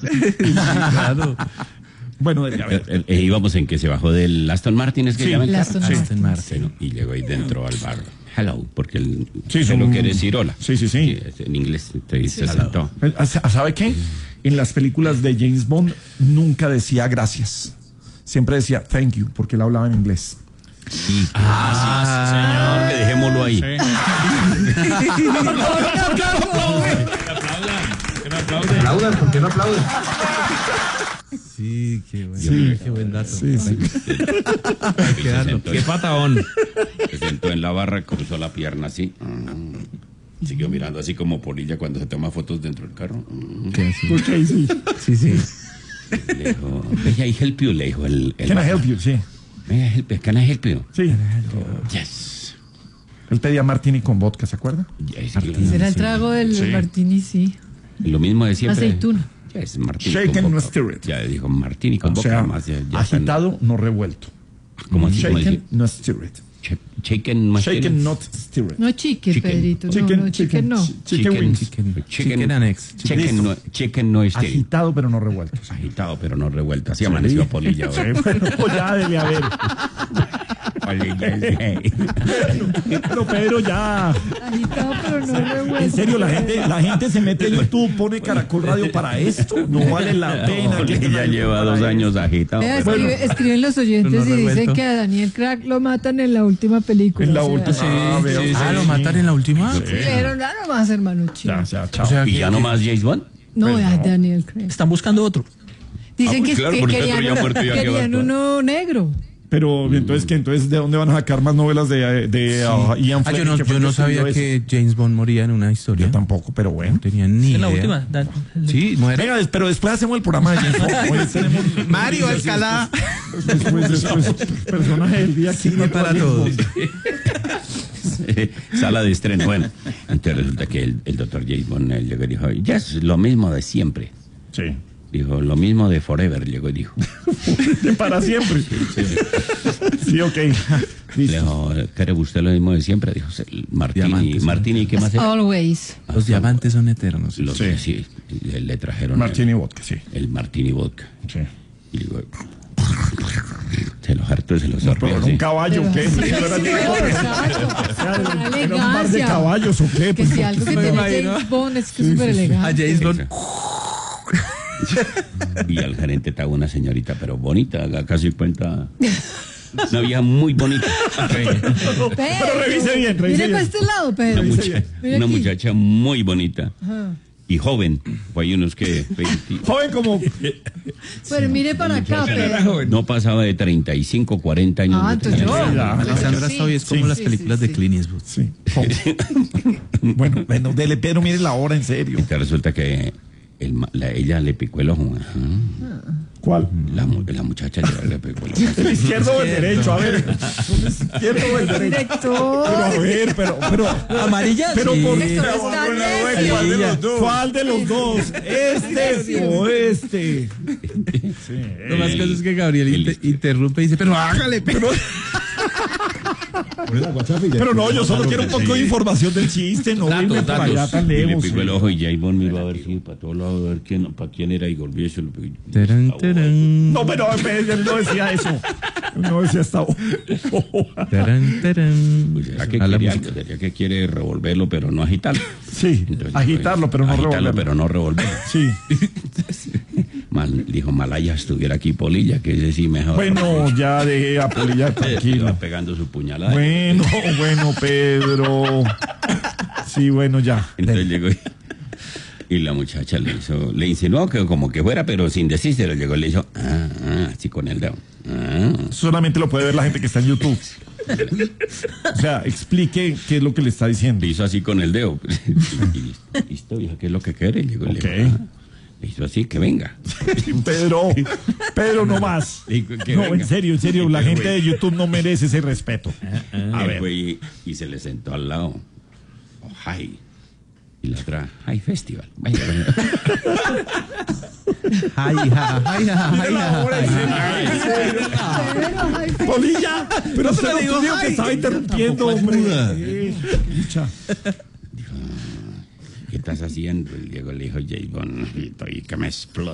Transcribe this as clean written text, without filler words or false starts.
Claro. Bueno, a ver. Íbamos en que se bajó del Aston Martin, es que Sí, llama el Aston carro. Martin. Bueno, y llegó ahí dentro al bar. Hello, porque él Sí, solo son- quiere decir hola. Sí. En inglés se sentó. ¿Sabe qué? En las películas de James Bond nunca decía gracias. Siempre decía thank you, porque él hablaba en inglés. Sí, señor, que dejémoslo ahí. Aplaudan, ¿por qué no aplauden? Sí, qué bueno. Sí. Qué buen dato. Sí. Qué patadón. Se sentó en la barra, cruzó la pierna así. Siguió mirando así como polilla cuando se toma fotos dentro del carro. ¿Qué? Sí. Ok, sí. Sí. Le dijo, "May I help you?", le dijo el Can I help you? Sí. "May I help you? Can I help you?" Sí. Yes. Él pedía martini con vodka, ¿se acuerda? Yes. Será el trago del martini, sí. Lo mismo de siempre. Aceituna. Yes, martini Shaken, con no vodka. stirred. Ya dijo martini con O boca sea, más. Ya agitado, no revuelto. ¿Cómo así? ¿Cómo Shaken, así? no stirred. Shaken, más Shaken, not stirred. No chicken, Chicken. Pedrito. No, chicken no. Chicken wings. Chicken annex. Chicken no es Agitado, pero no revuelto. agitado, pero no revuelto. Así amaneció Polilla hoy. Bueno, ya debe haber. Pero Pedro, ya. Agitado, pero no revuelto. En serio, la gente se mete en YouTube, pone Caracol Radio para esto. No vale la pena. Polilla lleva 2 años agitado. Vea, pero- escriben los oyentes Pero no y dicen revuelto. que a Daniel Crack lo matan en la última película. En la o sea, última. veo, sí. ¿Lo matan en la última? Pero nada más, hermano chido. Ya, chao. O sea, ¿Y ya no más James Bond? No, es Daniel Craig. están buscando otro. Dicen pues que, claro, que porque querían, otro ya muerto, ya querían quedó uno negro. Pero entonces, ¿qué? Entonces, ¿de dónde van a sacar más novelas de Ian Fleming? Yo no sabía que James Bond moría en una historia. Yo tampoco, pero bueno. No tenía ni En la idea. última. Sí, muere. Venga, pero después hacemos el programa de James Bond. Hoy tenemos Mario Alcalá. después, personaje del día. Cine para todos. Sala de estreno. Bueno, entonces resulta que el doctor James Bond llegó y dijo, ya es lo mismo de siempre. Sí. Dijo, lo mismo de forever, llegó y dijo. De para siempre. Sí, ok. Le Listo. dijo, ¿quiere usted lo mismo de siempre? Dijo, Martini, Diamantes, Martini, ¿qué más era? Always. Los diamantes son eternos. Los, Sí. sí, le trajeron Martini Vodka, sí. el Martini Vodka. Sí. Y digo, se los hartó, se los Pero sorbió. era así. un caballo, ¿o qué? Sí, Eso era sí, ¿Era Elegancia. un par de caballos o qué? Que si algo que me tiene imagino. James Bond es que es súper A elegante. James Bond. Y al gerente estaba una señorita, pero bonita, haga casi cuenta. Una vieja muy bonita. Pedro, revise bien, revise Mire bien. para este lado, Pedro. Mire Una aquí. muchacha muy bonita Ajá. y joven. Pues hay unos que 20, Joven como... Pero mire para acá, Pedro. no pasaba de 35, 40 años. Ah, de entonces tener. yo. Ya, Alexandra Sí, Soy es como sí, las sí, películas sí, de sí. Clint Eastwood. Sí. Bueno, dele, Pedro, mire la hora, en serio. Y te resulta que ella le picó el ojo. Ajá. ¿Cuál? La muchacha le picó el ojo. ¿El izquierdo o el derecho? A ver. ¿El izquierdo o el derecho? Director. Pero a ver, pero... ¿Amarilla? Pero Sí. por Director, está necio. ¿Cuál de los dos? ¿Este o este? Lo más caso es que Gabriel interrumpe y dice, pero hágale, pero... Pero no, yo solo quiero un poco de información del chiste, no irme por allá tan Y le lejos. picó el ojo y James Bond miró a ver si para todos lados, a ver para quién era y golpeó eso. Tarán, tarán. No, pero él no decía eso. Él no decía hasta... Tarán, tarán. Pues será que A la quiere música. algo, sería que quiere revolverlo, pero no agitarlo. Sí, Entonces, agitarlo, pero no agitarlo, revolverlo. pero no revolverlo. Sí. Dijo, Malaya estuviera aquí Polilla, que ese sí mejor. Bueno, ya dejé a Polilla Iba tranquilo. pegando su puñalada. Bueno, Pedro. Sí, bueno, ya. Entonces llegó y la muchacha le insinuó que como que fuera, pero sin decírselo. Llegó y le hizo, así con el dedo. Solamente lo puede ver la gente que está en YouTube. O sea, explique qué es lo que le está diciendo. Le hizo así con el dedo. Y listo, hija, ¿qué es lo que quiere? Llegó y Ok. le dijo, le hizo así, que venga. Pedro, no más. Que No, venga. en serio, la gente de YouTube no merece ese respeto. A Él ver. fue y se le sentó al lado. Oh, hi. Y la otra, hi festival. Vaya, vaya. Ay, ja, ay, ja, ay, ja, ay, ja. Pedro, ay, Polilla, pero usted no dijo que estaba interrumpiendo, hombre. Escucha. ¿Qué estás haciendo? Y Diego le dijo, James Bond, estoy que me explota.